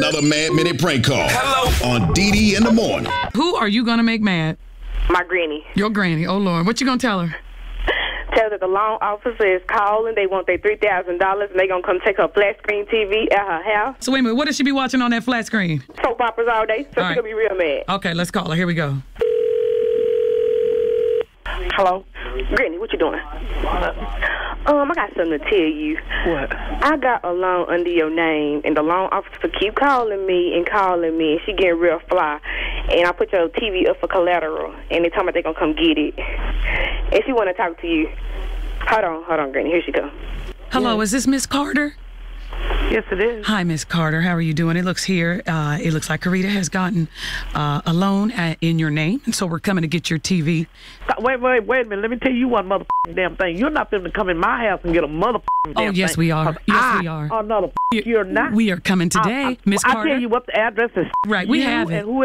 another Mad Minute prank call. Hello. On DD in the morning. Who are you going to make mad? My granny. Your granny. Oh, Lord. What you going to tell her? Tell her that the loan officer is calling. They want their $3,000, and they going to come take her flat screen TV at her house. So, wait a minute. What does she be watching on that flat screen? Soap operas all day, so All right. she's going to be real mad. Okay, let's call her. Here we go. Hello? Granny, what you doing? I got something to tell you. What? I got a loan under your name, and the loan officer keep calling me, and she getting real fly. And I put your TV up for collateral, and they told me they're going to come get it. And she want to talk to you. Hold on, Granny. Here she go. Hello, Is this Miss Carter? Yes, it is. Hi, Miss Carter. How are you doing? It looks like Karita has gotten a loan in your name, and so we're coming to get your TV. Wait a minute. Let me tell you one motherfucking damn thing. You're not going to come in my house and get a motherfucking damn thing. Oh, yes, we are. Yes, we are. Oh, no, you're not. We are coming today, Miss Carter. I'll tell you what the address is. Right, we have it. And